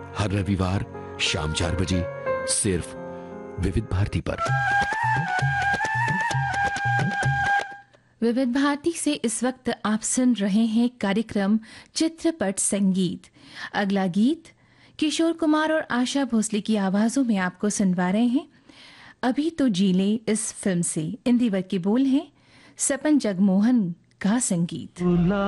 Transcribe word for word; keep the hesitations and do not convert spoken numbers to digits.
हर रविवार शाम चार बजे सिर्फ विविध भारती पर। विविध भारती से इस वक्त आप सुन रहे हैं कार्यक्रम चित्रपट संगीत। अगला गीत किशोर कुमार और आशा भोसले की आवाजों में आपको सुनवा रहे हैं अभी तो जीले इस फिल्म से। इंदिवर के बोल हैं सपन जगमोहन का संगीत।